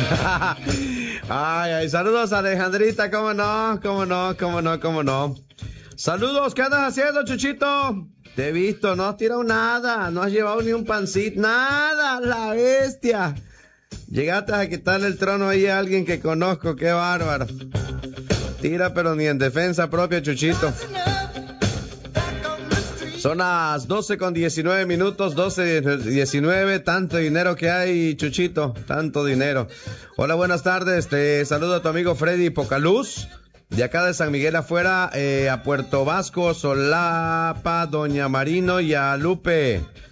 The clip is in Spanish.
Ay, saludos a Alejandrita, cómo no. Saludos, ¿qué andas haciendo, Chuchito? Te he visto, no has tirado nada, no has llevado ni un pancito, nada, la bestia. Llegaste a quitarle el trono ahí a alguien que conozco, qué bárbaro. Tira, pero ni en defensa propia, Chuchito. Son las 12:19, 12:19, tanto dinero que hay, Chuchito, tanto dinero. Hola, buenas tardes, te saludo a tu amigo Freddy Pocaluz, de acá de San Miguel afuera, a Puerto Vasco, Solapa, Doña Marino y a Lupe.